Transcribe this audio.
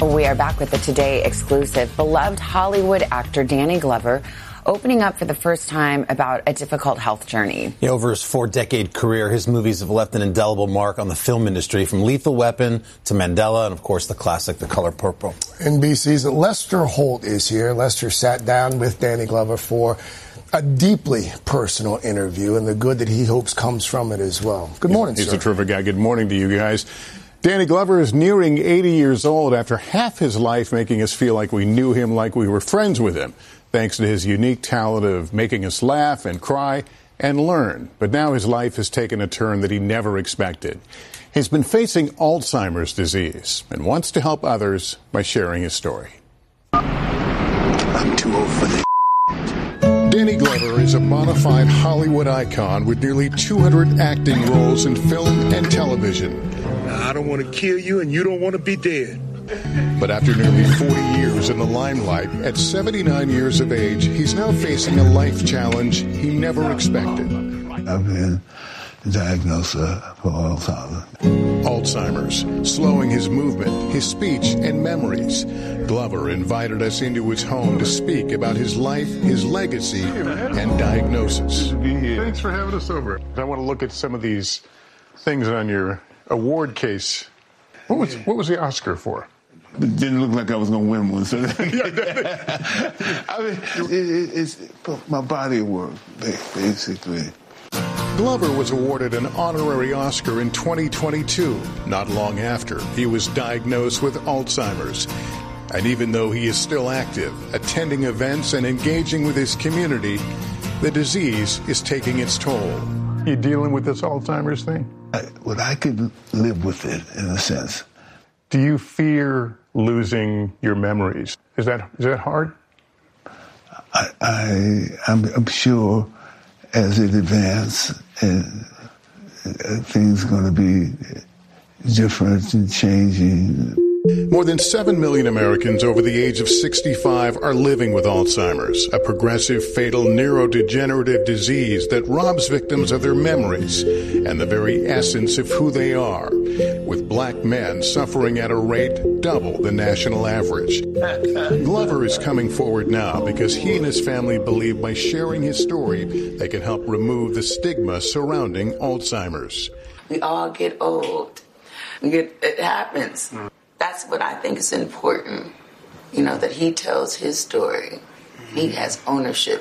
We are back with the Today exclusive. Beloved Hollywood actor Danny Glover opening up for the first time about a difficult health journey. Over his 4-decade career, his movies have left an indelible mark on the film industry, from Lethal Weapon to Mandela and, of course, the classic The Color Purple. NBC's Lester Holt is here. Lester sat down with Danny Glover for a deeply personal interview, and the good that he hopes comes from it as well. Good morning, sir. He's a terrific guy. Good morning to you guys. Danny Glover is nearing 80 years old after half his life making us feel like we knew him, like we were friends with him, thanks to his unique talent of making us laugh and cry and learn. But now his life has taken a turn that he never expected. He's been facing Alzheimer's disease and wants to help others by sharing his story. I'm too old for this. Danny Glover is a bona fide Hollywood icon with nearly 200 acting roles in film and television. I don't want to kill you, and you don't want to be dead. But after nearly 40 years in the limelight, at 79 years of age, he's now facing a life challenge he never expected. I've been diagnosed for Alzheimer's, slowing his movement, his speech, and memories. Glover invited us into his home to speak about his life, his legacy, and diagnosis. Thanks for having us over. I want to look at some of these things on your award case. What was the Oscar for? It didn't look like I was going to win one. So I mean, it's my body of work, basically. Glover was awarded an honorary Oscar in 2022, not long after he was diagnosed with Alzheimer's. And even though he is still active, attending events and engaging with his community, the disease is taking its toll. You dealing with this Alzheimer's thing? I could live with it, in a sense. Do you fear losing your memories? Is that hard? I'm sure as it advances, and things are going to be different and changing. More than 7 million Americans over the age of 65 are living with Alzheimer's, a progressive, fatal neurodegenerative disease that robs victims of their memories and the very essence of who they are, with black men suffering at a rate double the national average. Glover is coming forward now because he and his family believe by sharing his story, they can help remove the stigma surrounding Alzheimer's. We all get old. It happens. That's what I think is important, that he tells his story. He has ownership